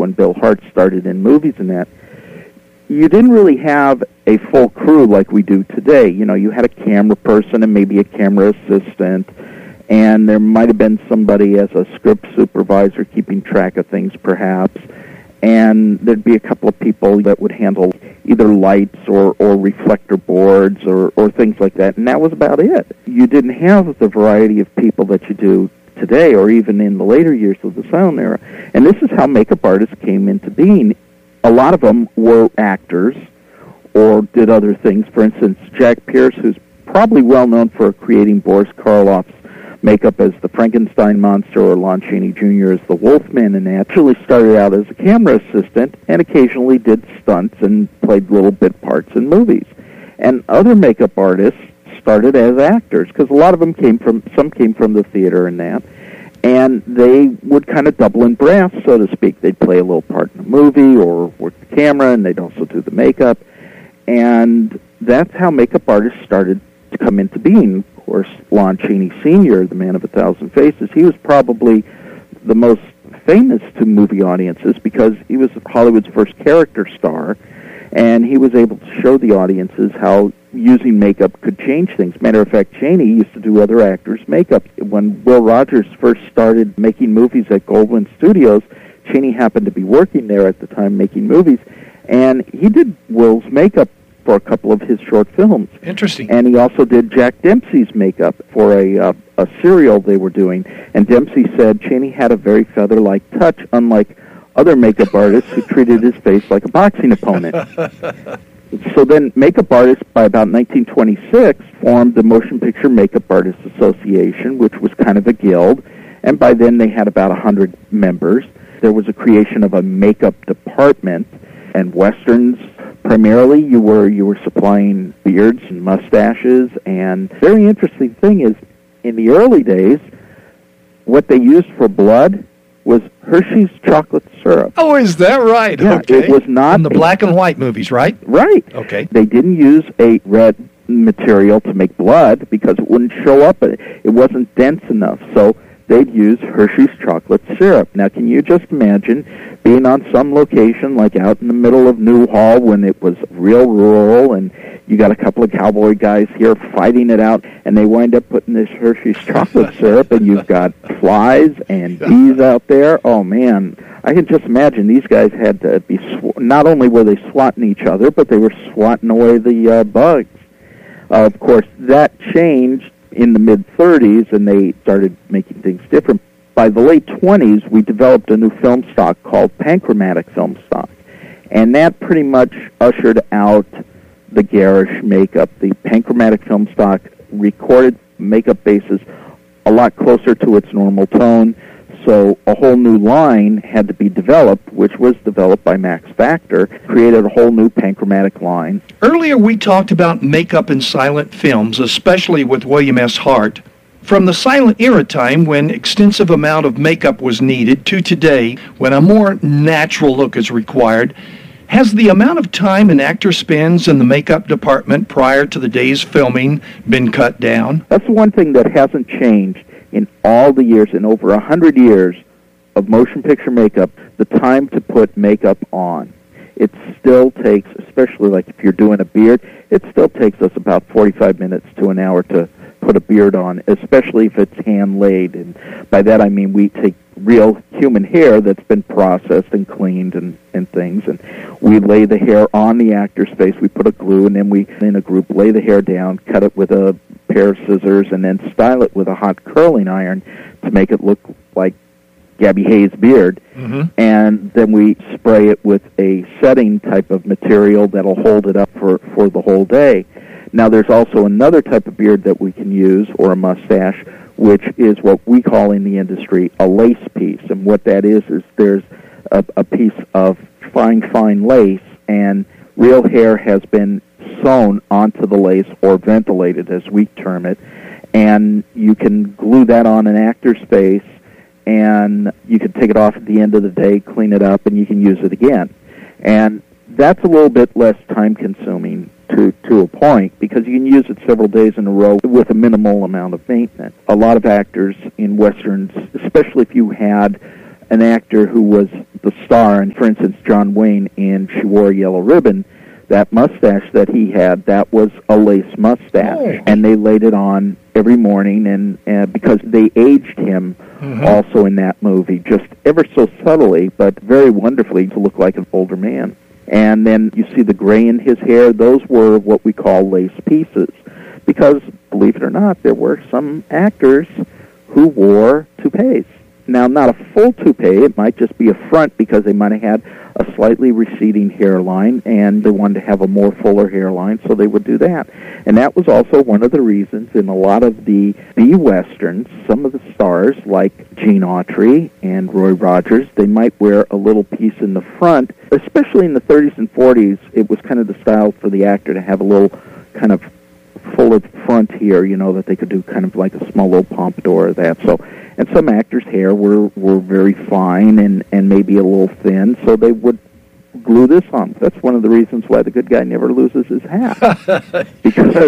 when Bill Hart started in movies and that, you didn't really have a full crew like we do today. You know, you had a camera person and maybe a camera assistant, and there might have been somebody as a script supervisor keeping track of things, perhaps, and there'd be a couple of people that would handle either lights or reflector boards or things like that, and that was about it. You didn't have the variety of people that you do today, or even in the later years of the silent era. And this is how makeup artists came into being. A lot of them were actors or did other things. For instance, Jack Pierce, who's probably well known for creating Boris Karloff's makeup as the Frankenstein monster, or Lon Chaney Jr. as the Wolfman, and actually started out as a camera assistant and occasionally did stunts and played little bit parts in movies. And other makeup artists started as actors, because a lot of them came from the theater and that, and they would kind of double in brass, so to speak. They'd play a little part in a movie or work the camera, and they'd also do the makeup. And that's how makeup artists started to come into being. Of course, Lon Chaney Sr., the man of 1,000 faces, he was probably the most famous to movie audiences because he was Hollywood's first character star, and he was able to show the audiences how using makeup could change things. Matter of fact, Chaney used to do other actors' makeup. When Will Rogers first started making movies at Goldwyn Studios, Chaney happened to be working there at the time making movies, and he did Will's makeup for a couple of his short films. Interesting. And he also did Jack Dempsey's makeup for a serial they were doing. And Dempsey said Chaney had a very feather-like touch, unlike other makeup artists who treated his face like a boxing opponent. So then makeup artists, by about 1926, formed the Motion Picture Makeup Artists Association, which was kind of a guild. And by then they had about 100 members. There was a creation of a makeup department, and Westerns primarily, you were supplying beards and mustaches. And very interesting thing is, in the early days, what they used for blood was Hershey's chocolate syrup. Oh, is that right? Yeah, okay. It was not in the black and white movies, right? Right. Okay. They didn't use a red material to make blood because it wouldn't show up. It wasn't dense enough. So they'd use Hershey's chocolate syrup. Now, can you just imagine being on some location, like out in the middle of Newhall when it was real rural, and you got a couple of cowboy guys here fighting it out, and they wind up putting this Hershey's chocolate syrup, and you've got flies and bees out there? Oh, man. I can just imagine these guys had to be, not only were they swatting each other, but they were swatting away the bugs. Of course, that changed in the mid-30s, and they started making things different. By the late 20s, we developed a new film stock called panchromatic film stock, and that pretty much ushered out the garish makeup. The panchromatic film stock recorded makeup bases a lot closer to its normal tone, so a whole new line had to be developed, which was developed by Max Factor, created a whole new panchromatic line. Earlier we talked about makeup in silent films, especially with William S. Hart. From the silent era time, when extensive amount of makeup was needed, to today, when a more natural look is required, has the amount of time an actor spends in the makeup department prior to the day's filming been cut down? That's one thing that hasn't changed in all the years, in over 100 years of motion picture makeup, the time to put makeup on. It still takes, especially like if you're doing a beard, it still takes us about 45 minutes to an hour to put a beard on, especially if it's hand-laid. And by that I mean we take real human hair that's been processed and cleaned and things, and we lay the hair on the actor's face. We put a glue, and then we, in a group, lay the hair down, cut it with a pair of scissors, and then style it with a hot curling iron to make it look like Gabby Hayes' beard. Mm-hmm. And then we spray it with a setting type of material that'll hold it up for the whole day. Now, there's also another type of beard that we can use, or a mustache, which is what we call in the industry a lace piece. And what that is there's a piece of fine lace, and real hair has been sewn onto the lace, or ventilated, as we term it, and you can glue that on an actor's face, and you can take it off at the end of the day, clean it up, and you can use it again. And that's a little bit less time-consuming to a point, because you can use it several days in a row with a minimal amount of maintenance. A lot of actors in Westerns, especially if you had an actor who was the star, and for instance, John Wayne in She Wore a Yellow Ribbon, that mustache that he had, that was a lace mustache. Oh. And they laid it on every morning, and because they aged him also in that movie, just ever so subtly, but very wonderfully, to look like an older man. And then you see the gray in his hair. Those were what we call lace pieces. Because, believe it or not, there were some actors who wore toupees. Now, not a full toupee. It might just be a front because they might have had a slightly receding hairline, and they wanted to have a more fuller hairline, so they would do that. And that was also one of the reasons in a lot of the B-Westerns, some of the stars, like Gene Autry and Roy Rogers, they might wear a little piece in the front. Especially in the 30s and 40s, it was kind of the style for the actor to have a little kind of fuller front here, you know, that they could do kind of like a small little pompadour or that. So, and some actors' hair were very fine and maybe a little thin, so they would glue this on. That's one of the reasons why the good guy never loses his hat, because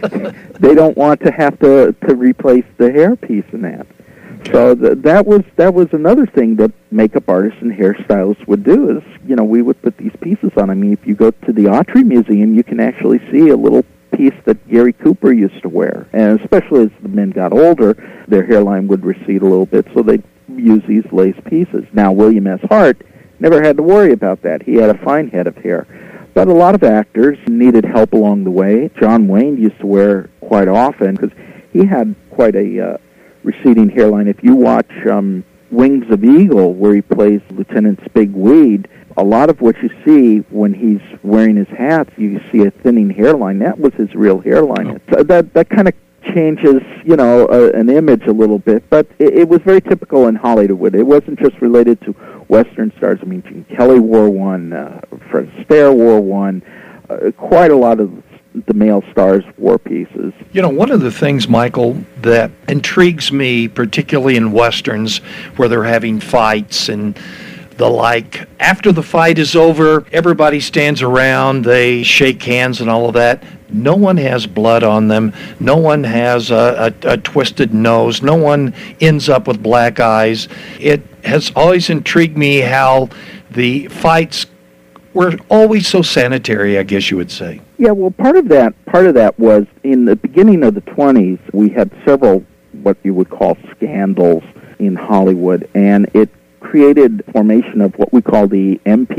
they don't want to have to replace the hairpiece in that. Okay. So that was another thing that makeup artists and hairstylists would do is, you know, we would put these pieces on. I mean, if you go to the Autry Museum, you can actually see a little piece that Gary Cooper used to wear, and especially as the men got older, their hairline would recede a little bit, so they'd use these lace pieces. Now, William S. Hart never had to worry about that. He had a fine head of hair. But a lot of actors needed help along the way. John Wayne used to wear quite often, because he had quite a receding hairline. If you watch Wings of Eagle, where he plays Lieutenant Spig Weed, a lot of what you see when he's wearing his hats, you see a thinning hairline. That was his real hairline. So that kind of changes, you know, an image a little bit, but it was very typical in Hollywood. It wasn't just related to Western stars. I mean, Gene Kelly wore one, Fred Astaire wore one. Quite a lot of the male stars wore pieces. You know, one of the things, Michael, that intrigues me, particularly in Westerns, where they're having fights and the like, after the fight is over, everybody stands around, they shake hands and all of that. No one has blood on them. No one has a twisted nose. No one ends up with black eyes. It has always intrigued me how the fights were always so sanitary, I guess you would say. Yeah, well, part of that was in the beginning of the 20s, we had several what you would call scandals in Hollywood, and it created formation of what we call the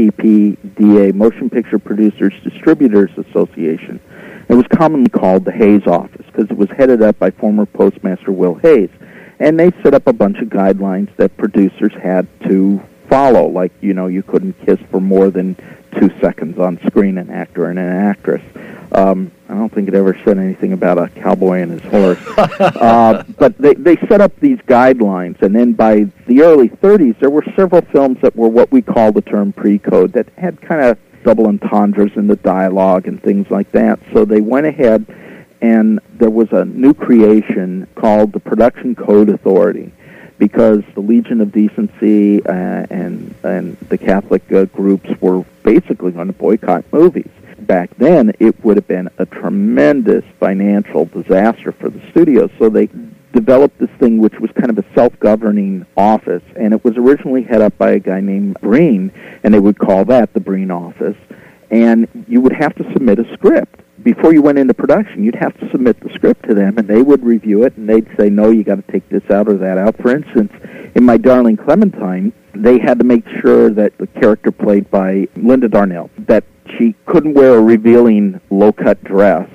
MPPDA, Motion Picture Producers Distributors Association. It was commonly called the Hays Office because it was headed up by former Postmaster Will Hays. And they set up a bunch of guidelines that producers had to follow, like, you know, you couldn't kiss for more than 2 seconds on screen, an actor and an actress. I don't think it ever said anything about a cowboy and his horse. But they set up these guidelines, and then by the early 30s, there were several films that were what we call the term pre-code, that had kind of double entendres in the dialogue and things like that. So they went ahead, and there was a new creation called the Production Code Authority, because the Legion of Decency and the Catholic groups were basically going to boycott movies. Back then, it would have been a tremendous financial disaster for the studios, so they developed this thing which was kind of a self-governing office, and it was originally head up by a guy named Breen, and they would call that the Breen Office, and you would have to submit a script. Before you went into production, you'd have to submit the script to them, and they would review it, and they'd say, no, you got to take this out or that out. For instance, in My Darling Clementine, they had to make sure that the character played by Linda Darnell, that she couldn't wear a revealing low-cut dress,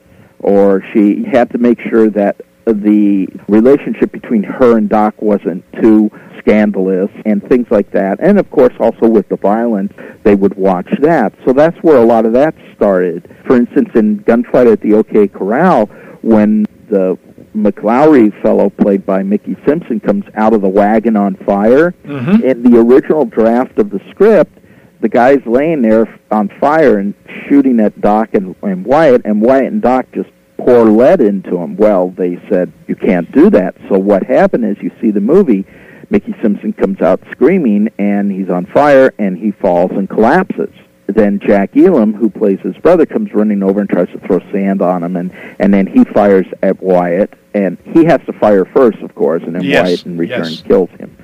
or she had to make sure that the relationship between her and Doc wasn't too scandalous and things like that. And, of course, also with the violence, they would watch that. So that's where a lot of that started. For instance, in Gunfight at the OK Corral, when the McLowry fellow, played by Mickey Simpson, comes out of the wagon on fire, in the original draft of the script, the guy's laying there on fire and shooting at Doc and Wyatt and Doc just pour lead into him. Well, they said, you can't do that. So what happened is, you see the movie, Mickey Simpson comes out screaming, and he's on fire, and he falls and collapses. Then Jack Elam, who plays his brother, comes running over and tries to throw sand on him, and then he fires at Wyatt, and he has to fire first, of course, and then Wyatt in return kills him.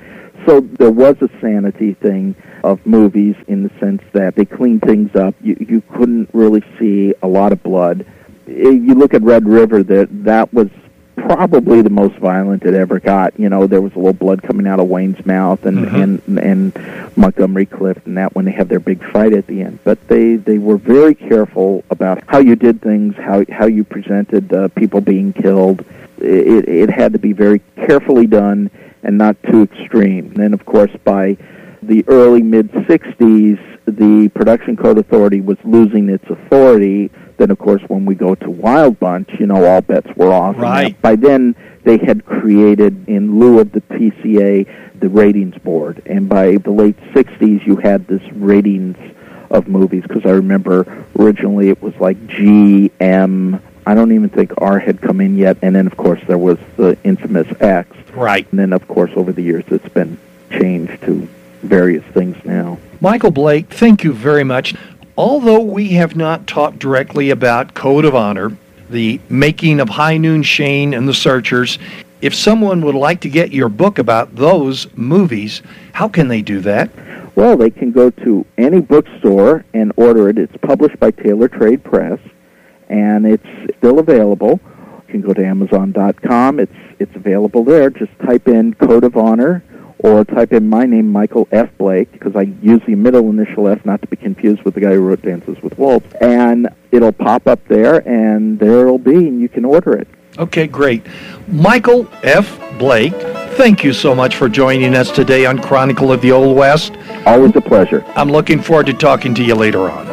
So there was a sanity thing of movies in the sense that they cleaned things up. You couldn't really see a lot of blood. You look at Red River, that was probably the most violent it ever got. You know, there was a little blood coming out of Wayne's mouth and Montgomery Clift and that when they have their big fight at the end. But they were very careful about how you did things, how you presented people being killed. It had to be very carefully done and not too extreme. And then, of course, by the early mid-'60s, the Production Code Authority was losing its authority. Then, of course, when we go to Wild Bunch, you know, all bets were off. Right. By then, they had created, in lieu of the PCA, the ratings board. And by the late 60s, you had this ratings of movies, because I remember originally it was like G, M, I don't even think R had come in yet, and then, of course, there was the infamous X. Right. And then, of course, over the years, it's been changed to various things now. Michael Blake, thank you very much. Although we have not talked directly about Code of Honor, the making of High Noon Shane and the Searchers, if someone would like to get your book about those movies, how can they do that? Well, they can go to any bookstore and order it. It's published by Taylor Trade Press, and it's still available. You can go to Amazon.com. It's available there. Just type in Code of Honor, or type in my name, Michael F. Blake, because I use the middle initial F, not to be confused with the guy who wrote Dances with Wolves. And it'll pop up there, and there it'll be, and you can order it. Okay, great. Michael F. Blake, thank you so much for joining us today on Chronicle of the Old West. Always a pleasure. I'm looking forward to talking to you later on.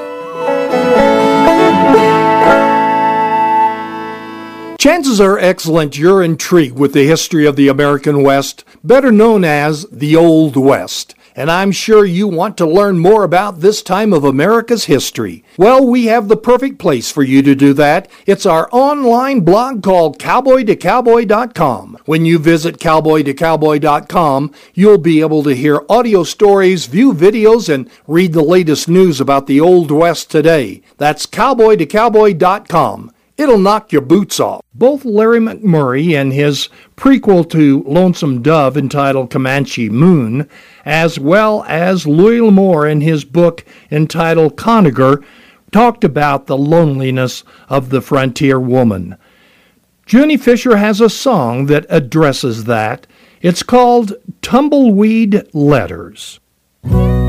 Chances are excellent you're intrigued with the history of the American West, better known as the Old West. And I'm sure you want to learn more about this time of America's history. Well, we have the perfect place for you to do that. It's our online blog called cowboytocowboy.com. When you visit cowboytocowboy.com, you'll be able to hear audio stories, view videos, and read the latest news about the Old West today. That's cowboytocowboy.com. It'll knock your boots off. Both Larry McMurray and his prequel to Lonesome Dove entitled Comanche Moon, as well as Louis L'Amour in his book entitled Conager, talked about the loneliness of the frontier woman. Junie Fisher has a song that addresses that. It's called Tumbleweed Letters.